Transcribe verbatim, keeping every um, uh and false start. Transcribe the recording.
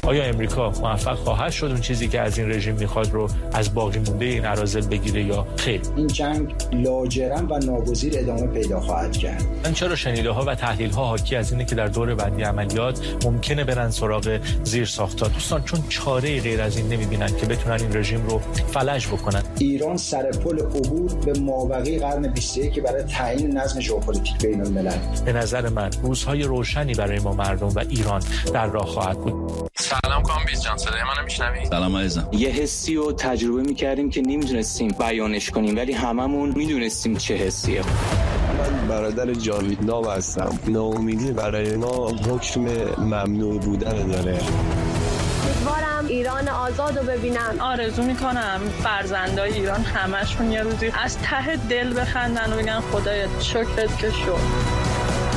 آیا امریکا موفق خواهد شد اون چیزی که از این رژیم میخواد رو از باقی مونده این اراذل بگیره یا خیر؟ این جنگ لاجرم و ناگزیر ادامه پیدا خواهد کرد. من چرا شنیده ها و تحلیل ها حاکی از اینه که در دور بعدی عملیات ممکنه برن سراغ زیر ساخت‌ها دوستان، چون چاره غیر از این نمیبینن که بتونن این رژیم رو فلج بکنن. ایران سر پل عبور به مابقی قرن بیست و یک برای تعیین نظم ژئوپلیتیک بین الملل. به نظر من روزهای روشنی برای ما مردم و ایران در راه خواهد بود. سلام کامبیز جان، صدای منو میشنوی؟ سلام عزیزم. یه حسی رو تجربه میکردیم که نمیدونستیم بیانش کنیم، ولی هممون میدونستیم چه حسیه. من برادر جاوید نام هستم. ناامیدی برای ما حکم ممنوع بودن داره. امیدوارم ایران آزاد رو ببینم. آرزو میکنم فرزندای ایران همشون یه روزی از ته دل بخندن و بگن خدایا شکرت که شد.